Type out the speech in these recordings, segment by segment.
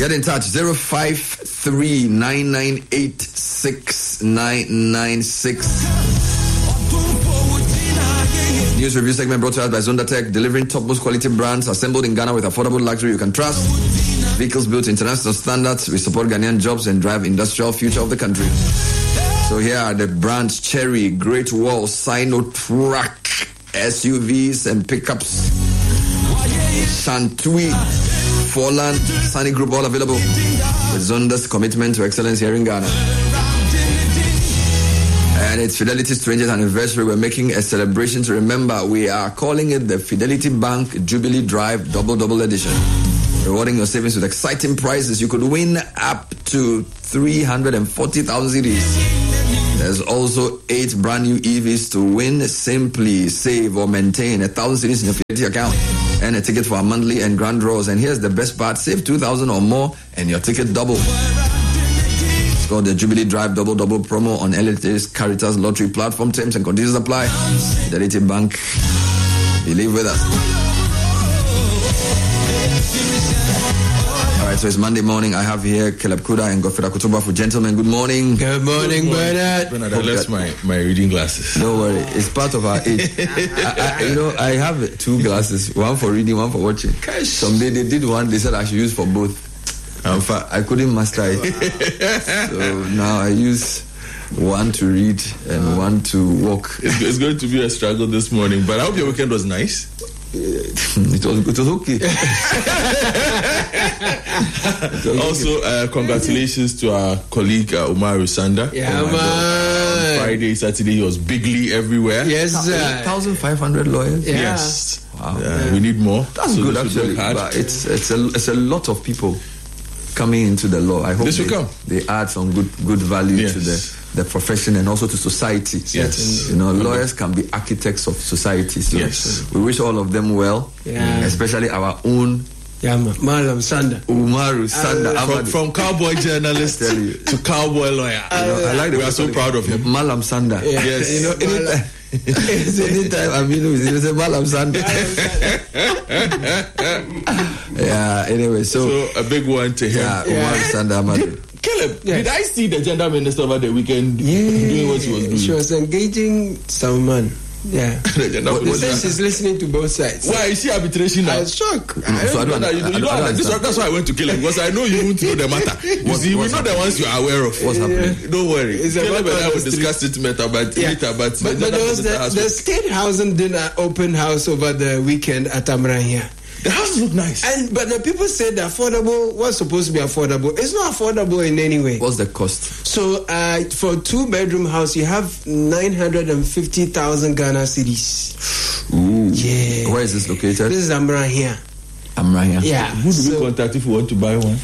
Get in touch, 053-998-6996. News review segment brought to us by Zondatech, delivering top most quality brands assembled in Ghana with affordable luxury you can trust. Vehicles built to international standards. We support Ghanaian jobs and drive industrial future of the country. So here are the brands: Cherry, Great Wall, Sinotrack, SUVs and pickups, Shantui, Forland, Sunny Group, all available with Zonda's commitment to excellence here in Ghana. And it's Fidelity's 20th anniversary. We're making a celebration to remember. We are calling it the Fidelity Bank Jubilee Drive Double Edition. Rewarding your savings with exciting prizes. You could win up to 340,000 cedis. There's also 8 brand new EVs to win. Simply save or maintain 1,000 cedis in your Fidelity account and a ticket for our monthly and grand draws. And here's the best part: save 2,000 or more and your ticket double. It's called the Jubilee Drive Double promo on LH's Caritas Lottery platform. Terms and conditions apply. Fidelity Bank. Believe with us. All right, so it's Monday morning. I have here Caleb Kuda and Godfrey Akutuba for gentlemen. Good morning. Good morning, Bernard. I lost my reading glasses. Don't worry, it's part of our age. I have 2 glasses, one for reading, one for watching. Someday they did one, they said I should use for both. I couldn't master it. So now I use one to read and one to walk. It's going to be a struggle this morning, but I hope your weekend was nice. It was okay. Also, congratulations to our colleague Umaru Sanda. Yeah, man. On Friday, Saturday, he was bigly everywhere. Yes, sir. 1,500 lawyers. Yeah. Yes. Wow. We need more. That's good, actually. But it's a lot of people coming into the law. I hope they add some good value to the profession and also to society. Yes. Lawyers can be architects of society. So we wish all of them well, especially our own Malam Sanda. Umaru Sanda. From cowboy journalist to cowboy lawyer. I like we are so proud of him. Malam Sanda. Yes. Anytime I mean you say Malam Sanda. Anyway, so a big one to him. Umaru Sanda Amadu. Caleb, did I see the gender minister over the weekend doing what she was doing? She was engaging some man. Yeah. They say she's listening to both sides. Why is she arbitration now? I was shocked. That's why I went to Caleb, because I know you won't know the matter. You see, we know the ones you are aware of. What's happening? Don't worry. Caleb and I will discuss it later, but there was the State Housing dinner open house over the weekend at Amrahia. The houses look nice. But the people said the affordable was supposed to be affordable. It's not affordable in any way. What's the cost? So for 2-bedroom house, you have 950,000 Ghana cedis. Ooh. Yeah. Where is this located? This is Amrahia. Yeah. Who do we contact if we want to buy one?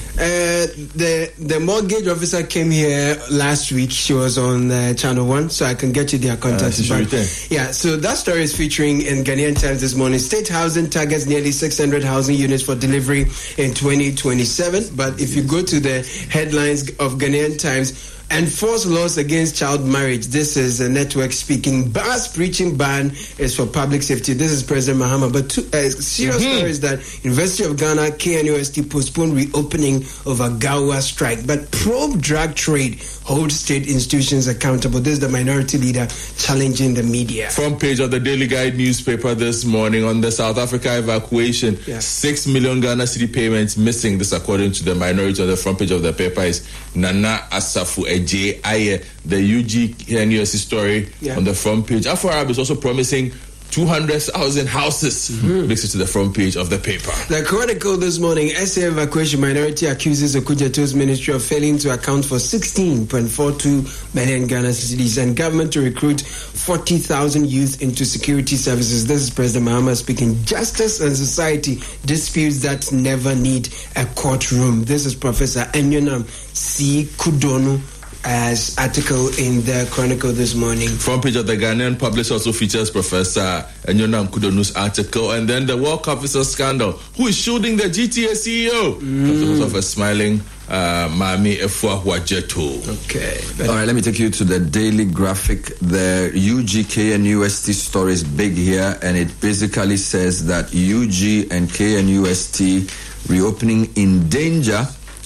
The mortgage officer came here last week. She was on Channel 1, so I can get you their contact. Yeah, so that story is featuring in Ghanaian Times this morning. State Housing targets nearly 600 housing units for delivery in 2027. But if you go to the headlines of Ghanaian Times, enforce laws against child marriage. This is a network speaking. Bars preaching ban is for public safety. This is President Mahama. But serious story is that University of Ghana, KNUST postponed reopening over Gawa strike. But probe drug trade holds state institutions accountable. This is the minority leader challenging the media. Front page of the Daily Guide newspaper this morning on the South Africa evacuation. 6 million Ghana cedi payments missing. This according to the minority on the front page of the paper is Nana Asafu J.I. The UG story on the front page. Afro Arab is also promising 200,000 houses. Makes it to the front page of the paper. The Chronicle this morning, SA evacuation minority accuses Okudjato's ministry of failing to account for 16.42 million Ghana cedis and government to recruit 40,000 youth into security services. This is President Mahama speaking. Justice and society disputes that never need a courtroom. This is Professor Enyonam C. Kudonu as article in the Chronicle this morning. Front page of the Ghanaian Publisher also features Professor Enyonam Kudonu's article, and then the World Cup visa scandal. Who is shielding the GTA CEO? Because of a smiling Mami Efua Huajeto. Okay. All right, let me take you to the Daily Graphic. The UG and UST story is big here, and it basically says that UG and KNUST reopening in danger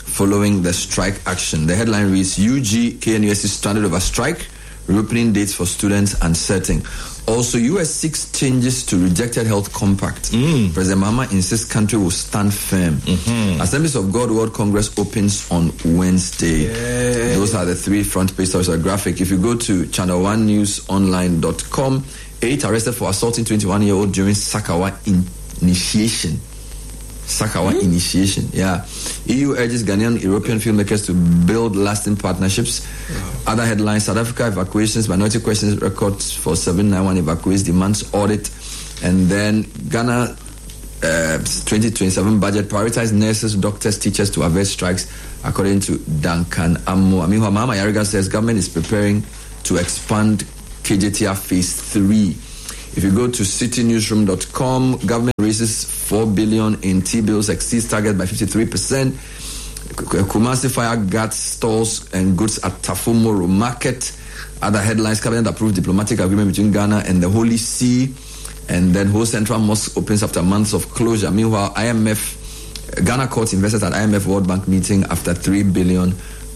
following the strike action. The headline reads, UG KNUST stranded over strike, reopening dates for students uncertain. Also, US seeks changes to rejected health compact. President Mahama insists country will stand firm. Assemblies of God World Congress opens on Wednesday. Those are the three front page stories of the graphic. If you go to channel1newsonline.com, 8 arrested for assaulting 21-year-old during Sakawa initiation. Yeah. EU urges Ghanaian European filmmakers to build lasting partnerships. Other headlines: South Africa evacuations, minority questions records for 791 evacuees, demands audit. And then Ghana 2027 budget prioritize nurses, doctors, teachers to avert strikes, according to Duncan Ammo. Meanwhile, Mahama Yariga says government is preparing to expand KJTR Phase 3. If you go to citynewsroom.com, government raises 4 billion in T-bills, exceeds target by 53%. Kumasi fire guards stores and goods at Tafumoro Market. Other headlines: cabinet approved diplomatic agreement between Ghana and the Holy See. And then whole central mosque opens after months of closure. Meanwhile, Ghana courts investors at IMF World Bank meeting after $3 billion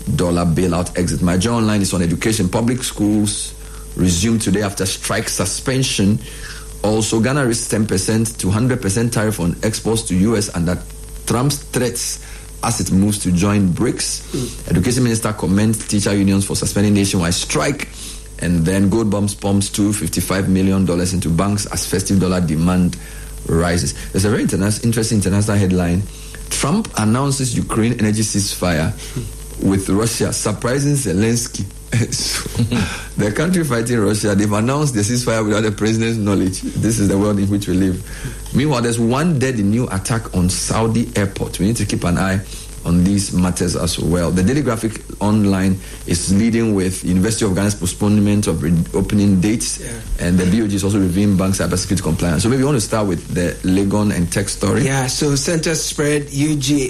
bailout exit. My journal online is on education. Public schools resume today after strike suspension. Also, Ghana risks 10% to 100% tariff on exports to US under Trump's threats as it moves to join BRICS. Education Minister commends teacher unions for suspending nationwide strike. And then gold bombs pumps $255 million into banks as festive dollar demand rises. There's a very interesting international headline. Trump announces Ukraine energy ceasefire with Russia, surprising Zelensky. So, the country fighting Russia, they've announced the ceasefire without the president's knowledge. This is the world in which we live. Meanwhile, there's one dead in new attack on Saudi airport. We need to keep an eye on these matters as well. The Daily Graphic online is leading with University of Ghana's postponement of opening dates, and the BOG is also reviewing bank cybersecurity compliance. So maybe you want to start with the Legon and Tech story. Yeah, so center spread, UG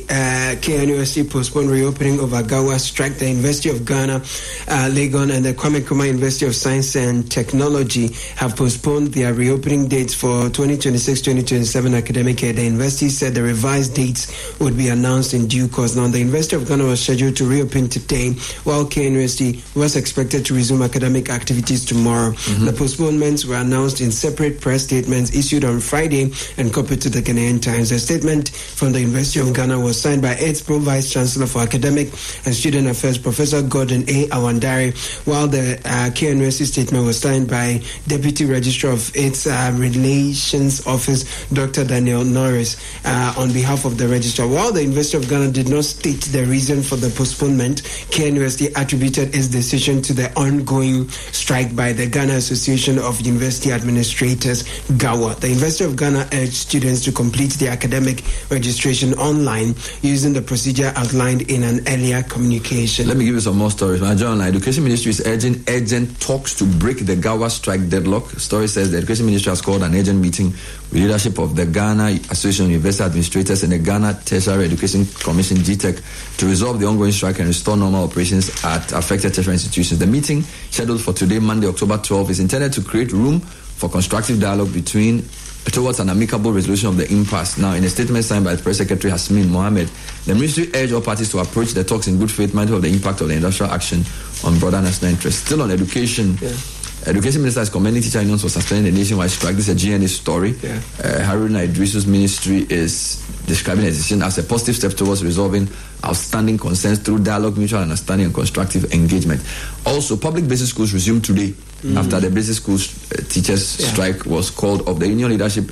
KNUST postponed reopening over Gawa strike. The University of Ghana, Legon, and the Kwame Nkrumah University of Science and Technology have postponed their reopening dates for 2026-2027 academic year. The university said the revised dates would be announced in due course. Now, the University of Ghana was scheduled to reopen today, while KNUST was expected to resume academic activities tomorrow. The postponements were announced in separate press statements issued on Friday and copied to the Ghanaian Times. The statement from the University of Ghana was signed by its Pro-Vice Chancellor for Academic and Student Affairs, Professor Gordon A. Awandare, while the KNUST statement was signed by Deputy Registrar of its Relations Office, Dr. Daniel Norris, on behalf of the Registrar. While the University of Ghana did not state the reason for the postponement, KNUST attributed its decision to the ongoing strike by the Ghana Association of University Administrators, GAWA. The University of Ghana urged students to complete their academic registration online using the procedure outlined in an earlier communication. Let me give you some more stories. My journal, Education Ministry is urging urgent talks to break the GAWA strike deadlock. Story says the Education Ministry has called an urgent meeting with leadership of the Ghana Association of University Administrators and the Ghana Tertiary Education Commission, GTEC, to resolve the ongoing strike and restore normal operations at affected tertiary institutions. The meeting, scheduled for today, Monday, October 12, is intended to create room for constructive dialogue towards an amicable resolution of the impasse. Now, in a statement signed by the Press Secretary Hasmin Mohammed, the ministry urged all parties to approach the talks in good faith, mindful of the impact of the industrial action on broader national interests. Still on education, Education Minister is commending teacher unions for suspending the nationwide strike. This is a GNA story. Haruna Idrisu's ministry is describing the decision as a positive step towards resolving outstanding concerns through dialogue, mutual understanding, and constructive engagement. Also, public basic schools resumed today after the basic schools teachers strike was called off. The union leadership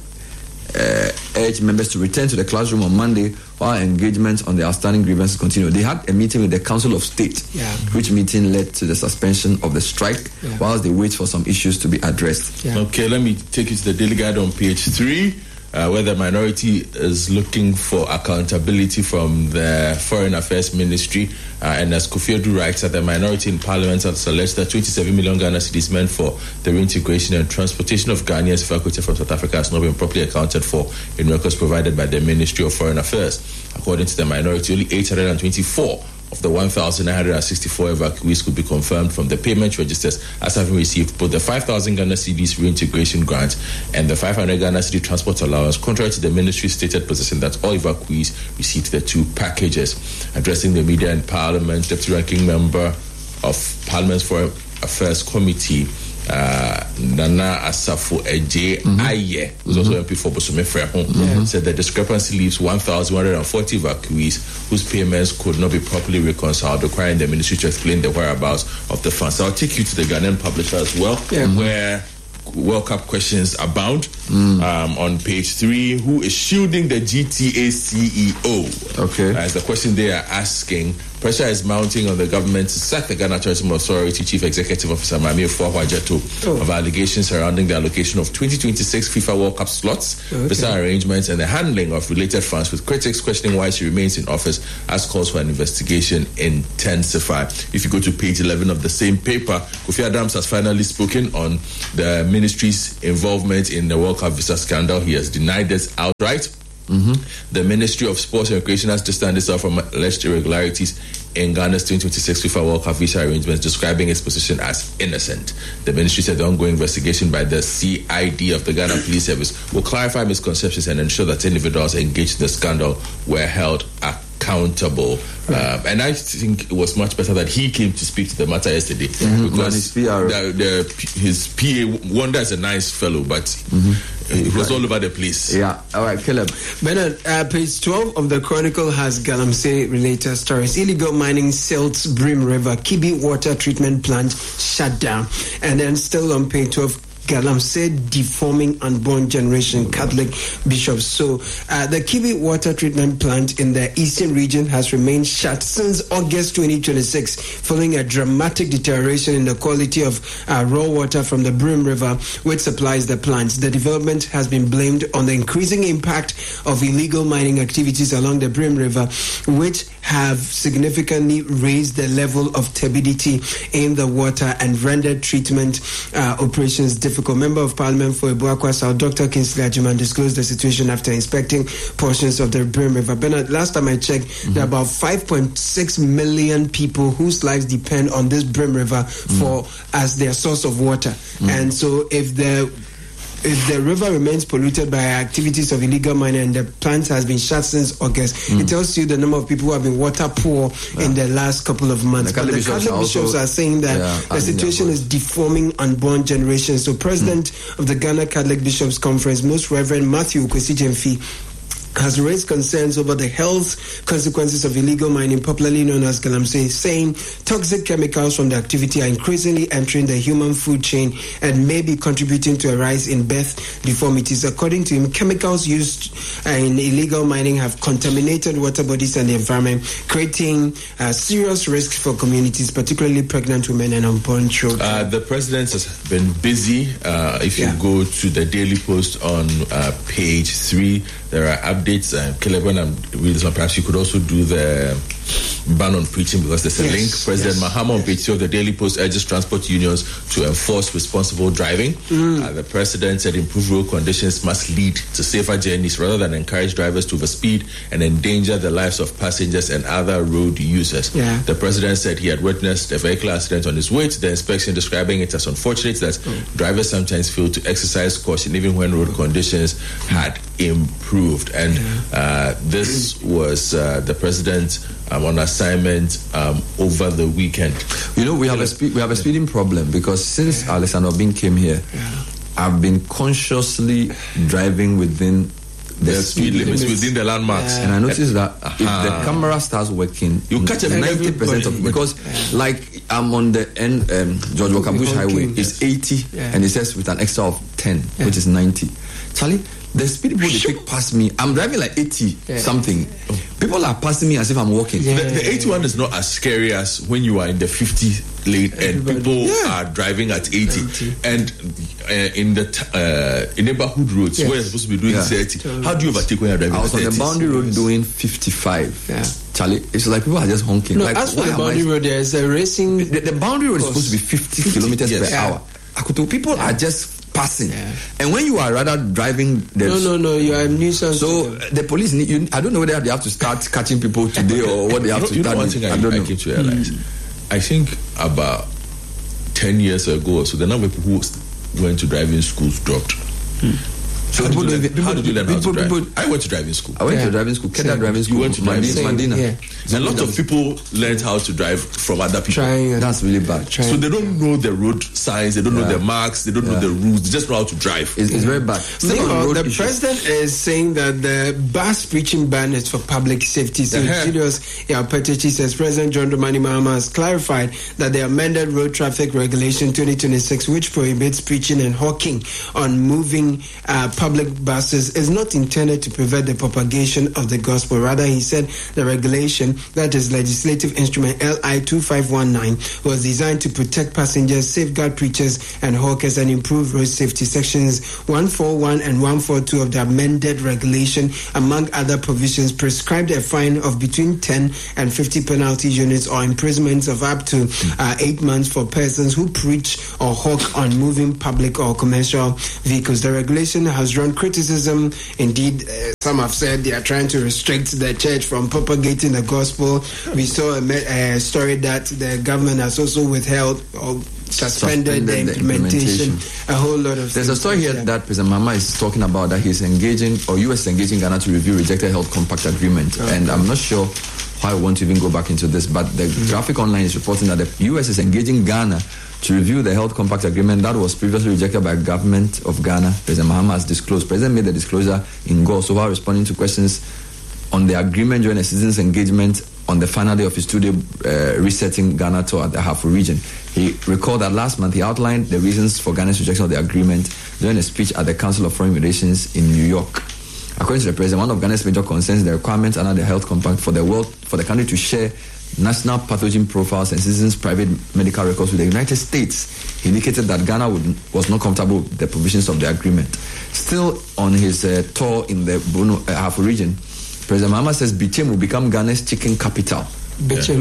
urged members to return to the classroom on Monday while engagement on the outstanding grievances continued. They had a meeting with the Council of State, which meeting led to the suspension of the strike whilst they wait for some issues to be addressed. Okay, let me take you to the Daily Guide on page 3. Where the minority is looking for accountability from the Foreign Affairs Ministry. And as Kofi Adu writes, that the minority in Parliament has alleged that 27 million Ghana cedis meant for the reintegration and transportation of Ghanaians evacuated from South Africa has not been properly accounted for in records provided by the Ministry of Foreign Affairs. According to the minority, only 824 of the 1,964 evacuees could be confirmed from the payment registers as having received both the 5,000 Ghana cedis reintegration grant and the 500 Ghana cedi transport allowance, contrary to the ministry's stated position that all evacuees received the two packages. Addressing the media in Parliament, Deputy Ranking Member of Parliament's Foreign Affairs Committee, Nana Asafo Eje Aye, who's also MP for Bosome Frehon, said the discrepancy leaves 1,140 evacuees whose payments could not be properly reconciled, requiring the ministry to explain the whereabouts of the funds. So I'll take you to the Ghanaian Publisher as well, where World Cup questions abound. On page 3, who is shielding the GTA CEO? Okay. As the question they are asking, pressure is mounting on the government to sack the Ghana Tourism Authority Chief Executive Officer Mami Ofuahwajeto of allegations surrounding the allocation of 2026 FIFA World Cup slots, visa arrangements, and the handling of related funds, with critics questioning why she remains in office as calls for an investigation intensify. If you go to page 11 of the same paper, Kofi Adams has finally spoken on the ministry's involvement in the World Cup visa scandal. He has denied this outright. The Ministry of Sports and Recreation has distanced itself from alleged irregularities in Ghana's 2026 FIFA World Cup visa arrangements, describing its position as innocent. The ministry said the ongoing investigation by the CID of the Ghana Police Service will clarify misconceptions and ensure that individuals engaged in the scandal were held accountable. And I think it was much better that he came to speak to the matter yesterday, because his PA Wanda is a nice fellow, but it was all over the place. Yeah. All right, Caleb. Bernard, page 12 of the Chronicle has Galamsey related stories. Illegal mining silts Brim River, Kibi water treatment plant shut down. And then still on page 12, Galamsey deforming unborn generation, Catholic bishops. So the Kibi water treatment plant in the eastern region has remained shut since August 2026, following a dramatic deterioration in the quality of raw water from the Brim River, which supplies the plant. The development has been blamed on the increasing impact of illegal mining activities along the Brim River, which have significantly raised the level of turbidity in the water and rendered treatment operations difficult. Member of Parliament for Ebuakwa South, Dr. Kingsley Ajiman, disclosed the situation after inspecting portions of the Brim River. Bernard, last time I checked, there are about 5.6 million people whose lives depend on this Brim River as their source of water. And so if the river remains polluted by activities of illegal mining and the plant has been shut since August, it tells you the number of people who have been water poor in the last couple of months. But the Catholic bishops are saying that the situation is deforming unborn generations. So President of the Ghana Catholic Bishops Conference, Most Reverend Matthew Kwesi Jemfi, has raised concerns over the health consequences of illegal mining, popularly known as Galamsey, saying toxic chemicals from the activity are increasingly entering the human food chain and may be contributing to a rise in birth deformities. According to him, chemicals used in illegal mining have contaminated water bodies and the environment, creating serious risks for communities, particularly pregnant women and unborn children. The president has been busy. If you go to the Daily Post on page 3, there are updates. Caleb, when I'm reading this one, perhaps you could also do the ban on preaching, because there's a link. President Mahama on page 2 of the Daily Post urges transport unions to enforce responsible driving. The president said improved road conditions must lead to safer journeys rather than encourage drivers to overspeed and endanger the lives of passengers and other road users. The president said he had witnessed a vehicle accident on his way to the inspection, describing it as unfortunate that drivers sometimes fail to exercise caution even when road conditions had improved. And this was the president on assignment over the weekend. You know, we have a speeding problem, because since Alexander Obin came here, I've been consciously driving within the speed limits, within the landmarks, and I noticed that if the camera starts working, you catch 90% of, because like I'm on the end George Walker Bush Highway, it's 80 and it says with an extra of 10, which is 90. Charlie, the speed people they take past me, I'm driving like 80 something. People are passing me as if I'm walking. The 81 is not as scary as when you are in the 50 lane and people are driving at 80. And in the neighborhood roads where you're supposed to be doing 30, how do you overtake when you're driving? I was on the boundary road doing 55. Charlie, it's like people are just honking. No, as for the boundary road, there's a racing. The boundary road is supposed to be 50 kilometers per hour. People are just passing. And when you are rather driving... No, you are a nuisance. So the police, I don't know whether they have to start catching people today or what they have to start. One thing I came to realize, I think about 10 years ago, so the number of people who went to driving schools dropped. So how did you learn how to drive? I went to driving school. I went to driving school. Keda driving school. You went to Mandina. A lot of people learned how to drive from other people. That's really bad. So they don't know the road signs, they don't know the marks, they don't know the rules, they just know how to drive. It's very bad. The president is saying that the bus preaching ban is for public safety. So Julius Yapetechi says President John Dramani Mahama has clarified that the amended Road Traffic Regulation 2026, which prohibits preaching and hawking on moving public buses, is not intended to prevent the propagation of the gospel. Rather, he said the regulation, that is Legislative Instrument LI 2519, was designed to protect passengers, safeguard preachers and hawkers, and improve road safety. Sections 141 and 142 of the amended regulation, among other provisions, prescribed a fine of between 10 and 50 penalty units or imprisonments of up to 8 months for persons who preach or hawk on moving public or commercial vehicles. The regulation has drawn criticism. Indeed, some have said they are trying to restrict the church from propagating the gospel. We saw a story that the government has also withheld or suspended the implementation. A whole lot of There's a story here that President Mahama is talking about, that he's engaging, or US is engaging Ghana to review rejected Health Compact Agreement. And I'm not sure why I want to even go back into this, but the Graphic Online is reporting that the US is engaging Ghana to review the Health Compact Agreement that was previously rejected by the government of Ghana. President Mahama has disclosed. President made the disclosure in Go, so while responding to questions on the agreement during a citizens' engagement on the final day of his two-day resetting Ghana tour at the Ahafo region. He recalled that last month he outlined the reasons for Ghana's rejection of the agreement during a speech at the Council of Foreign Relations in New York. According to the president, one of Ghana's major concerns is the requirement under the Health Compact for the country to share national pathogen profiles and citizens' private medical records with the United States. He indicated that Ghana was not comfortable with the provisions of the agreement. Still on his tour in the Ahafo region, President Mahama says Bichem will become Ghana's chicken capital. Bichem.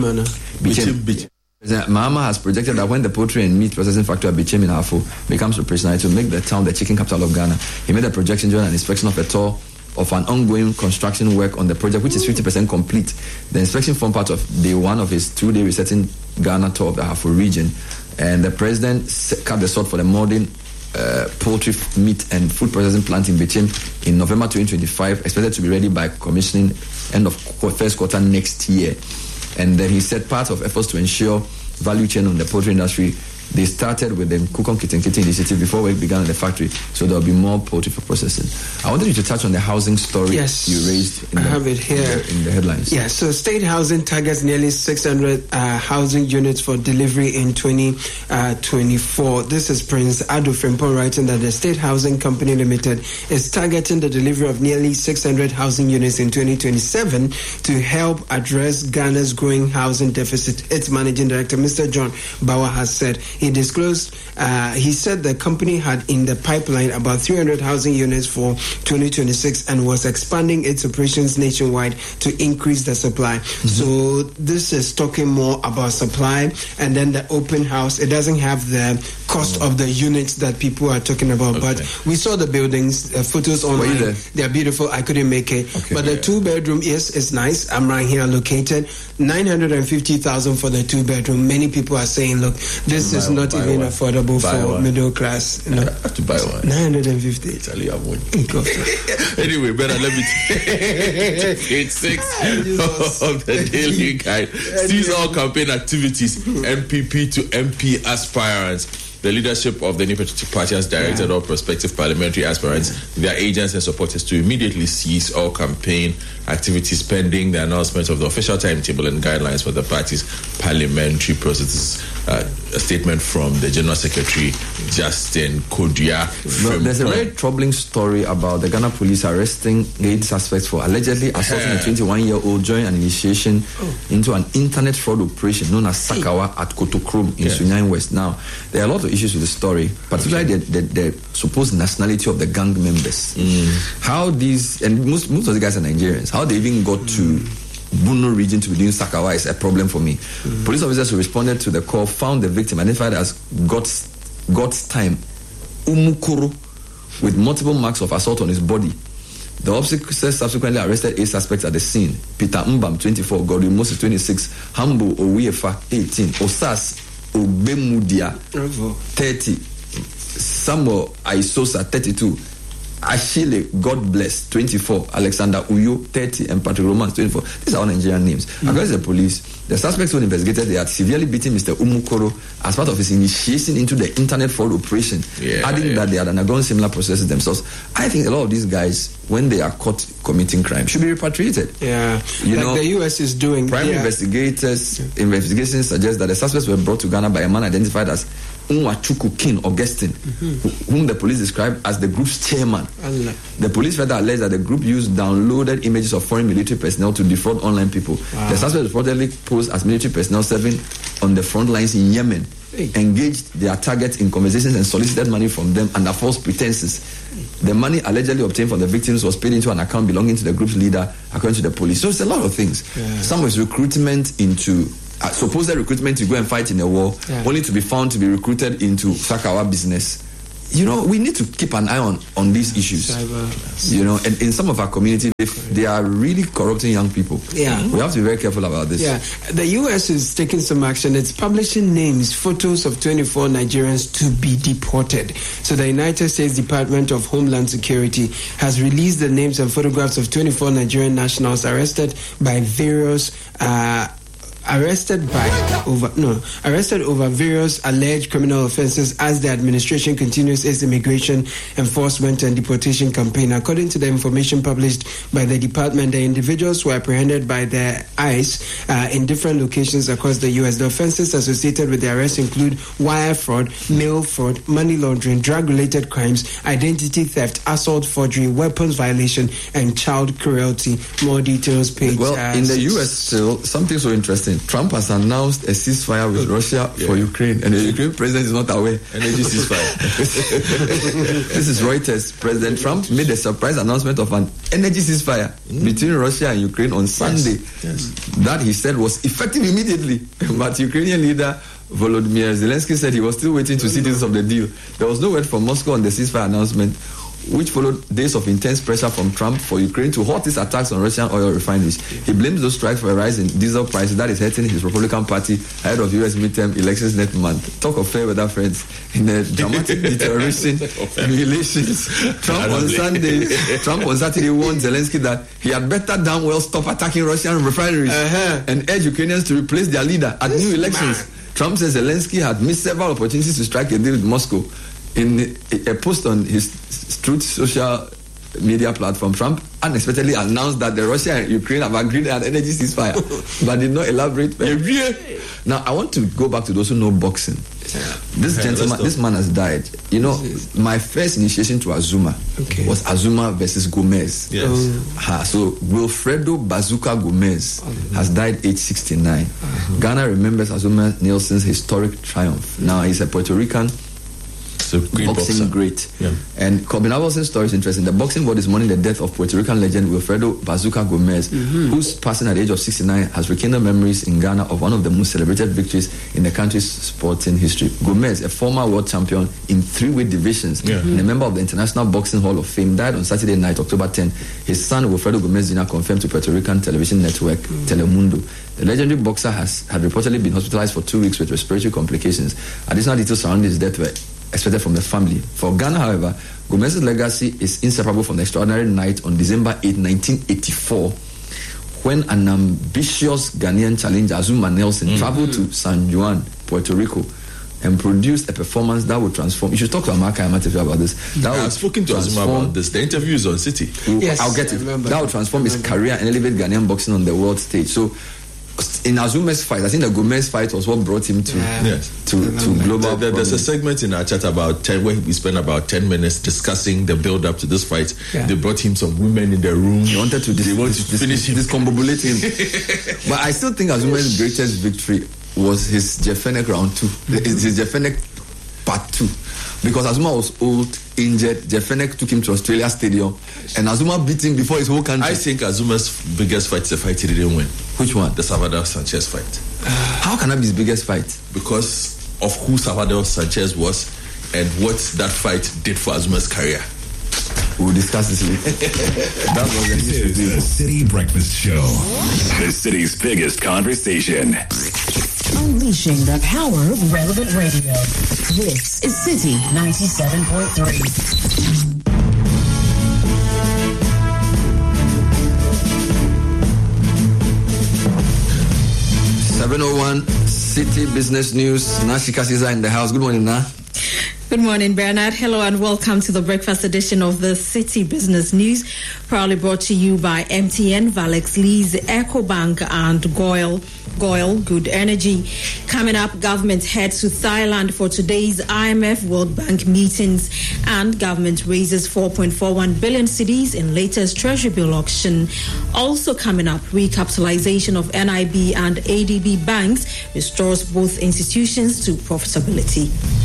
President Mahama has projected that when the poultry and meat processing factory at Bichem in Ahafo becomes operational, it will make the town the chicken capital of Ghana. He made a projection during an inspection of a tour of an ongoing construction work on the project, which is 50% complete. The inspection formed part of day one of his two-day resetting Ghana tour of the Ahafo region. And the president cut the sod for the modern poultry, meat and food processing plant in Bichem in November 2025, expected to be ready by commissioning end of first quarter next year. And then he said part of efforts to ensure value chain on the poultry industry, they started with the Kukon Kitten initiative before work began in the factory, so there will be more poultry for processing. I wanted you to touch on the housing story you raised I have it here in the headlines. Yeah, so state housing targets nearly 600 housing units for delivery in 2024. This is Prince Ado Frimpong writing that the State Housing Company Limited is targeting the delivery of nearly 600 housing units in 2027 to help address Ghana's growing housing deficit. Its managing director, Mr. John Bauer, has said. He disclosed, he said the company had in the pipeline about 300 housing units for 2026 and was expanding its operations nationwide to increase the supply. So this is talking more about supply, and then the open house, it doesn't have the cost of the units that people are talking about. But we saw the buildings, photos online. They are beautiful. I couldn't make it. But the two-bedroom, yes, it's nice. I'm right here located. 950,000 for the two-bedroom. Many people are saying, look, this is not even affordable for middle class. I have to buy one. 950. Italy, I won't. Anyway, better let me take page 6 of the Daily Guide. Seize all campaign activities, MPP to MP aspirants. The leadership of the New Patriotic Party has directed all prospective parliamentary aspirants, their agents and supporters to immediately cease all campaign activities pending the announcement of the official timetable and guidelines for the party's parliamentary processes. A statement from the General Secretary, Justin Kodua. There's a very troubling story about the Ghana police arresting 8 suspects for allegedly assaulting a 21-year-old during an initiation into an internet fraud operation known as Sakawa at Kotokrom in Sunyani West. Now, there are a lot of issues with the story, particularly the supposed nationality of the gang members. How these, and most of the guys are Nigerians, how they even got to Bono region to be doing Sakawa is a problem for me. Police officers who responded to the call found the victim identified as God's Time Umukoro with multiple marks of assault on his body. The officers subsequently arrested 8 suspects at the scene. Peter Mbam, 24, Godwin Moses, 26, Hambo Owiefa, 18, Osas Obemudia, 30, Samuel Aisosa, 32, Ashile God Bless, 24, Alexander Uyo, 30, and Patrick Romans, 24. These are all Nigerian names. According to the police, the suspects who investigated, they had severely beaten Mr. Umukoro as part of his initiation into the internet fraud operation, adding that they had undergone similar processes themselves. I think a lot of these guys, when they are caught committing crime, should be repatriated. Yeah, you know, the U.S. is doing. Private investigations suggest that the suspects were brought to Ghana by a man identified as Nwachuku King Augustine, whom the police described as the group's chairman. The police further alleged that the group used downloaded images of foreign military personnel to defraud online people. The suspects reportedly posed as military personnel serving on the front lines in Yemen, engaged their targets in conversations and solicited money from them under false pretenses. The money allegedly obtained from the victims was paid into an account belonging to the group's leader, according to the police. So it's a lot of things. Some was recruitment into supposed recruitment to go and fight in a war, only to be found to be recruited into Sakawa business. You know, we need to keep an eye on these issues. You know, and in some of our community, if they are really corrupting young people, we have to be very careful about this. The U.S. is taking some action. It's publishing names, photos of 24 Nigerians to be deported. So the United States Department of Homeland Security has released the names and photographs of 24 Nigerian nationals arrested over various alleged criminal offenses as the administration continues its immigration enforcement and deportation campaign. According to the information published by the department, the individuals were apprehended by the ICE in different locations across the U.S. The offenses associated with the arrest include wire fraud, mail fraud, money laundering, drug-related crimes, identity theft, assault, forgery, weapons violation, and child cruelty. More details, page. Well, in the U.S. still, something so interesting. Trump has announced a ceasefire with Russia for Ukraine, and the Ukraine president is not aware. Energy ceasefire. This is Reuters. President Trump made a surprise announcement of an energy ceasefire between Russia and Ukraine on Sunday. That he said was effective immediately. But Ukrainian leader Volodymyr Zelensky said he was still waiting to see details of the deal. There was no word from Moscow on the ceasefire announcement, which followed days of intense pressure from Trump for Ukraine to halt its attacks on Russian oil refineries. He blames those strikes for a rise in diesel prices that is hurting his Republican Party ahead of U.S. midterm elections next month. Talk of fair weather, friends. In a dramatic deterioration in relations, Trump on Saturday warned Zelensky that he had better damn well stop attacking Russian refineries and urge Ukrainians to replace their leader at new elections. Trump says Zelensky had missed several opportunities to strike a deal with Moscow. In a post on his Truth social media platform, Trump unexpectedly announced that the Russia and Ukraine have agreed on energy ceasefire, but did not elaborate. Now, I want to go back to those who know boxing. This gentleman, this man has died. You know, my first initiation to Azuma was Azuma versus Gomez. So Wilfredo Bazooka Gomez has died age 69. Ghana remembers Azuma Nelson's historic triumph. Now he's a Puerto Rican boxing great. And Corbin Wilson's story is interesting. The boxing world is mourning the death of Puerto Rican legend Wilfredo Bazooka Gomez, whose passing at the age of 69 has rekindled memories in Ghana of one of the most celebrated victories in the country's sporting history. Gomez, a former world champion in 3 weight divisions and a member of the International Boxing Hall of Fame, died on Saturday night, October 10. His son, Wilfredo Gomez Jr., confirmed to Puerto Rican television network Telemundo. The legendary boxer had reportedly been hospitalized for 2 weeks with respiratory complications. Additional details surrounding his death were expected from the family. For Ghana, however, Gomez's legacy is inseparable from the extraordinary night on December 8, 1984, when an ambitious Ghanaian challenger, Azuma Nelson, traveled to San Juan, Puerto Rico, and produced a performance that would transform. You should talk to Amaka Amatefe about this. I've spoken to Azuma about this. The interview is on City. I'll get it. That would transform his career and elevate Ghanaian boxing on the world stage. So, in Azuma's fight, I think the Gomez fight was what brought him to global. There's a segment in our chat about where we spent about 10 minutes discussing the build-up to this fight. They brought him some women in their room. They wanted to finish him, discombobulate him. But I still think Azuma's greatest victory was his Jefenek round 2, his Jefenek part 2. Because Azuma was old, injured, Jefenek took him to Australia Stadium, and Azuma beat him before his whole country. I think Azuma's biggest fight is the fight he didn't win. Which one? The Salvador Sanchez fight. How can that be his biggest fight? Because of who Salvador Sanchez was. and what that fight did for Azuma's career. We'll discuss this later. This is the City Breakfast Show, the city's biggest conversation. Unleashing the power of relevant radio. This is City 97.3. 7:01 City Business News. Nashika Siza in the house. Good morning, Na. Good morning, Bernard. Hello and welcome to the breakfast edition of the City Business News, proudly brought to you by MTN, Valex Lease, EcoBank, and Goil Good Energy. Coming up, government heads to Thailand for today's IMF World Bank meetings, and government raises 4.41 billion cedis in latest treasury bill auction. Also coming up, recapitalization of NIB and ADB banks restores both institutions to profitability.